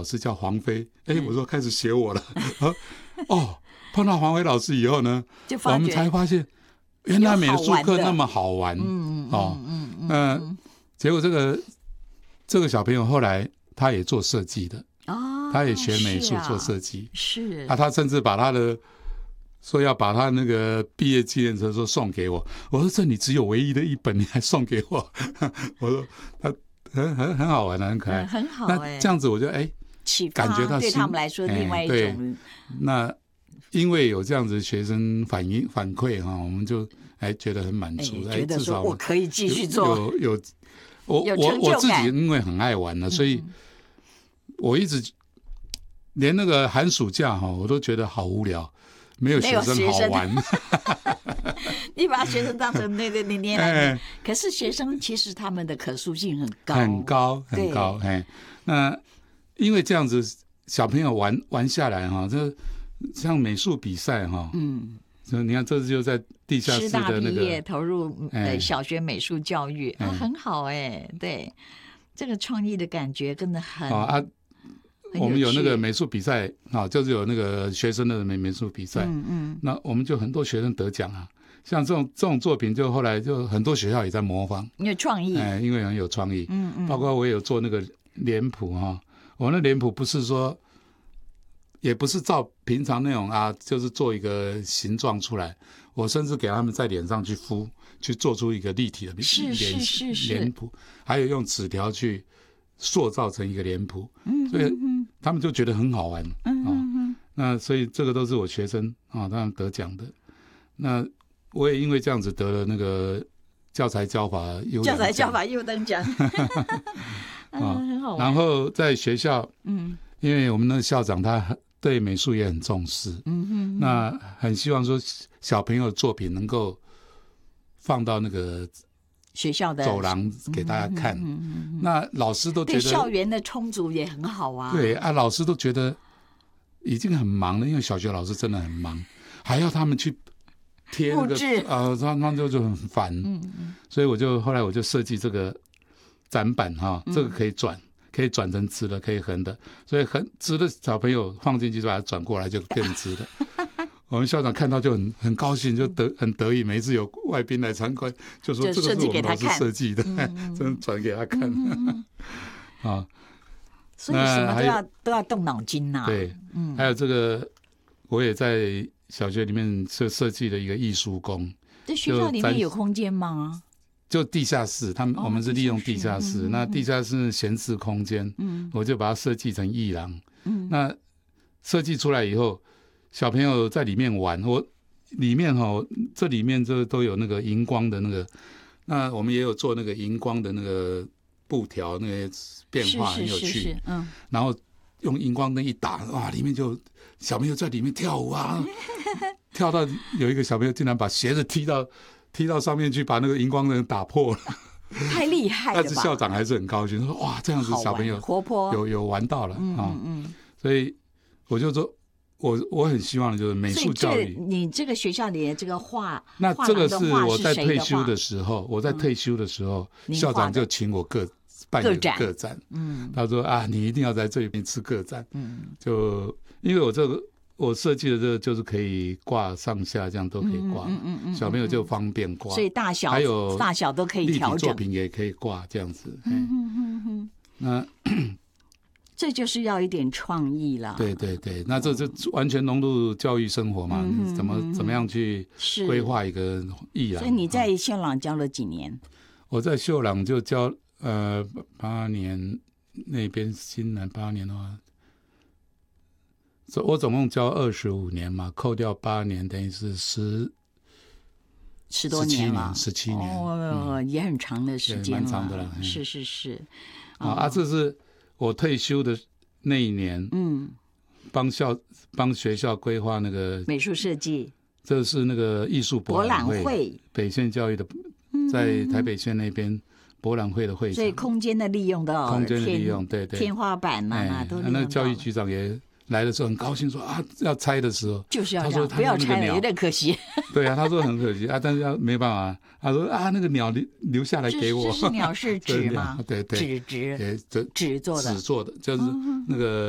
老师叫黄飞，我说开始写我了。哦，碰到黄飞老师以后呢，我们才发现原来美术课那么好玩。结果这个小朋友后来他也做设计的，他也学美术做设计， 是他甚至把他的说要把他那个毕业纪念册说送给我，我说这你只有唯一的一本，你还送给我？我说他很好玩的，很可爱， 很好。 那这样子我就启发， 感觉到对他们来说另外一种。 那因为有这样子学生反馈我们就觉得很满足， 觉得说我可以继续做。我自己因为很爱玩了，所以我一直连那个寒暑假我都觉得好无聊，没有学生好玩。 你把学生当成那可是学生其实他们的可塑性很高。那因为这样子小朋友玩下来这像美术比赛你看这次就在地下室的那个师大毕业投入小学美术教育，很好对，这个创意的感觉真的很我们有那个美术比赛就是有那个学生的美术比赛，那我们就很多学生得奖像这种作品，就后来就很多学校也在模仿， 因为创意， 因为很有创意，包括我也有做那个脸谱我那脸谱不是说。也不是照平常那种就是做一个形状出来，我甚至给他们在脸上去敷，去做出一个立体的脸谱，还有用纸条去塑造成一个脸谱，所以他们就觉得很好玩那所以这个都是我学生当然得奖的。那我也因为这样子得了那个教材教法优等奖很好玩。 然后在学校因为我们那个校长他对美术也很重视，那很希望说小朋友的作品能够放到那个学校的走廊给大家看，那老师都觉得对校园的充足也很好对老师都觉得已经很忙了，因为小学老师真的很忙，还要他们去贴那个他们就很烦，所以后来我就设计这个展板这个可以转成直的，可以横的，所以横直的小朋友放进去就把它转过来就变直的。我们校长看到就很高兴，就很得意。每一次有外宾来参观，就说这个是我们老师设计的，真转给他看。 所以什么都要动脑筋对，还有这个我也在小学里面设计了一个艺术宫。 在学校里面有空间吗？ 就地下室，我们是利用地下室，那地下室闲置空间，我就把它设计成艺廊。那设计出来以后，小朋友在里面玩，里面这里面就都有那个荧光的那个，那我们也有做那个荧光的那个布条，那个变化很有趣。然后用荧光灯一打，哇，里面就小朋友在里面跳舞跳到有一个小朋友竟然把鞋子踢到上面去，把那个荧光灯打破了， 太厉害了吧！ 但是校长还是很高兴，说哇，这样子小朋友活泼， 有玩到了所以我就说，我很希望就是美术教育。 你这个学校里的这个画， 那这个是我在退休的时候，校长就请我办个个展，他说你一定要在这边吃个展，就因为我设计的这个就是可以挂上下，这样都可以挂，小朋友就方便挂， 所以大小都可以调整， 立体作品也可以挂这样子。那这就是要一点创意了。 对，那这完全融入教育生活嘛，怎么样去规划一个艺廊？ 所以你在秀朗教了几年？ 我在秀朗就教8年，那边新南8年的话。我总共教25年嘛，扣掉8年，等于是 10多年了 ，17年也很长的时间了， 蛮长的了。 是这是我退休的那一年，帮学校规划那个美术设计， 这是那个艺术博览会，北县教育的，在台北县那边博览会的会场， 所以空间的利用对，天花板都利用到。 那教育局长也来的时候很高兴，说要拆的时候， 就是要他说不要拆了，有点可惜。 对他说很可惜但是没办法，他说那个鸟留下来给我。 这是鸟是纸吗？ 对， 纸做的， 就是那个